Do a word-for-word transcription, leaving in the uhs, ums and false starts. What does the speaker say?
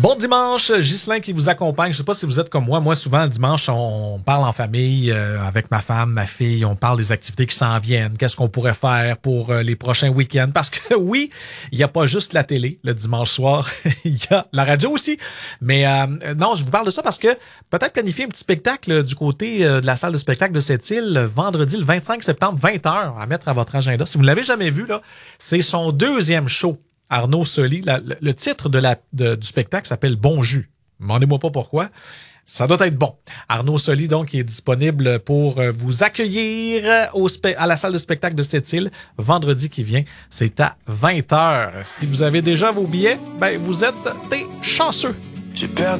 Bon dimanche, Ghislain qui vous accompagne. Je sais pas si vous êtes comme moi. Moi, souvent, le dimanche, on parle en famille euh, avec ma femme, ma fille. On parle des activités qui s'en viennent. Qu'est-ce qu'on pourrait faire pour euh, les prochains week-ends? Parce que oui, il n'y a pas juste la télé le dimanche soir. Il y a la radio aussi. Mais euh, non, je vous parle de ça parce que peut-être planifier un petit spectacle du côté euh, de la salle de spectacle de Sept-Îles vendredi le vingt-cinq septembre, vingt heures, à mettre à votre agenda. Si vous ne l'avez jamais vu, là, c'est son deuxième show. Arnaud Soli, la, le, le titre de la, de, du spectacle s'appelle Bon Jus. Demandez-moi pas pourquoi. Ça doit être bon. Arnaud Soli, donc, est disponible pour vous accueillir au spe- à la salle de spectacle de Sept-Îles vendredi qui vient. C'est à vingt heures. Si vous avez déjà vos billets, ben, vous êtes des chanceux. J'ai perdu